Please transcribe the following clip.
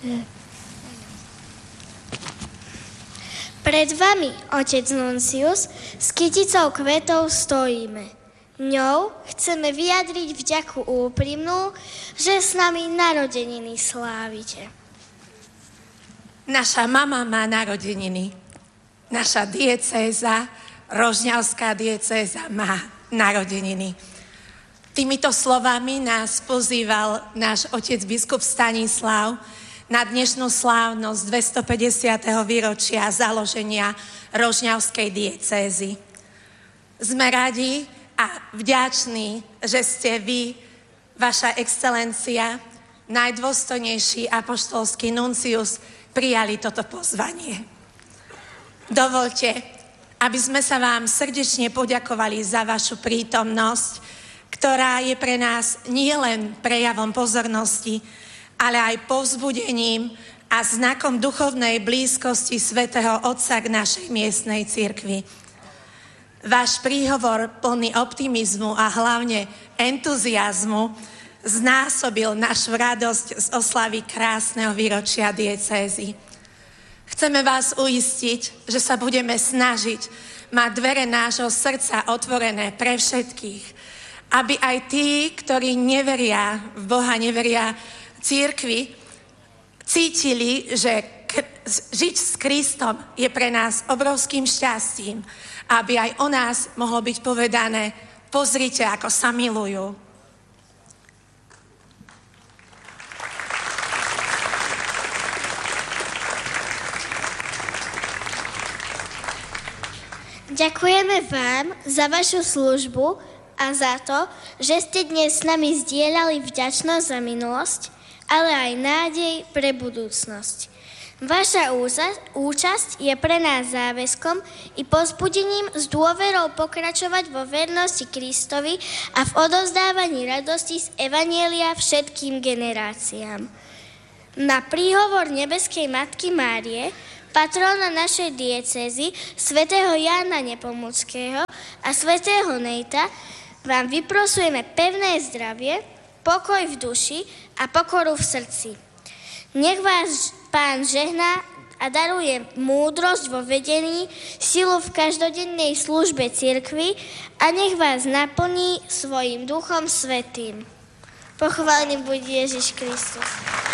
Pred vami, otec Nuncius, s kyticou kvetov stojíme. Ňou chceme vyjadriť vďaku úprimnú, že s nami narodeniny slávite. Naša mama má narodeniny. Naša diecéza, Rožňavská diecéza, má narodeniny. Týmito slovami nás pozýval náš otec biskup Stanislav na dnešnú slávnosť 250. výročia založenia Rožňavskej diecézy. Sme radi a vďační, že ste vy, vaša excelencia, najdôstojnejší apoštolský nuncius, prijali toto pozvanie. Dovoľte, aby sme sa vám srdečne poďakovali za vašu prítomnosť, ktorá je pre nás nielen prejavom pozornosti, ale aj povzbudením a znakom duchovnej blízkosti svätého Otca k našej miestnej cirkvi. Váš príhovor plný optimizmu a hlavne entuziazmu znásobil našu radosť z oslavy krásneho výročia diecézy. Chceme vás uistiť, že sa budeme snažiť mať dvere nášho srdca otvorené pre všetkých, aby aj tí, ktorí neveria v Boha, neveria cirkvi, cítili, že žiť s Kristom je pre nás obrovským šťastím, aby aj o nás mohlo byť povedané: pozrite, ako sa milujú. Ďakujeme vám za vašu službu a za to, že ste dnes s nami zdieľali vďačnosť za minulosť, ale aj nádej pre budúcnosť. Vaša účasť je pre nás záväzkom i povzbudením s dôverou pokračovať vo vernosti Kristovi a v odovzdávaní radosti z Evanjelia všetkým generáciám. Na príhovor nebeskej Matky Márie, patróna našej diecézy, svätého Jána Nepomuckého a svätého Nejta, vám vyprosujeme pevné zdravie, pokoj v duši a pokoru v srdci. Nech vás Pán žehná a daruje múdrosť vo vedení, silu v každodennej službe cirkvi a nech vás naplní svojim Duchom Svätým. Pochválený buď Ježiš Kristus.